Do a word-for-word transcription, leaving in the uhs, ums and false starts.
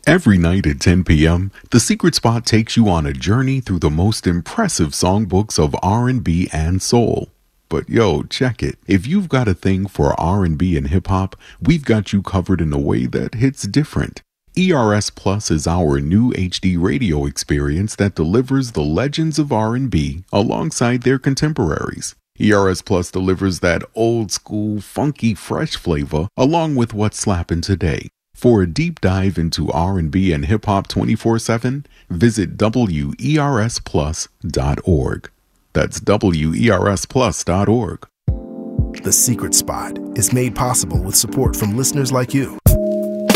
Every night at ten p.m., The Secret Spot takes you on a journey through the most impressive songbooks of R and B and soul. But yo, check it. If you've got a thing for R and B and hip-hop, we've got you covered in a way that hits different. E R S Plus is our new H D radio experience that delivers the legends of R and B alongside their contemporaries. E R S Plus delivers that old-school, funky, fresh flavor along with what's slapping today. For a deep dive into R and B and hip-hop twenty-four seven, visit W E R S plus dot org. That's W E R S plus dot org. The Secret Spot is made possible with support from listeners like you.